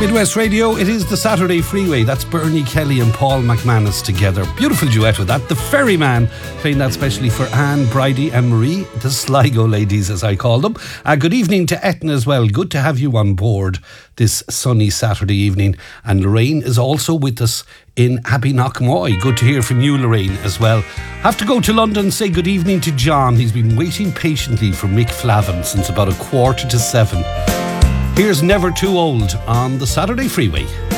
Midwest Radio, it is the Saturday Freeway. That's Bernie Kelly and Paul McManus together. Beautiful duet with that. The Ferryman, playing that specially for Anne, Bridie and Marie, the Sligo ladies as I call them. Good evening to Etna as well. Good to have you on board this sunny Saturday evening. And Lorraine is also with us in Abbeyknockmoy. Good to hear from you, Lorraine, as well. Have to go to London and say good evening to John. He's been waiting patiently for Mick Flavin since about 6:45. Here's Never Too Old on the Saturday Freeway.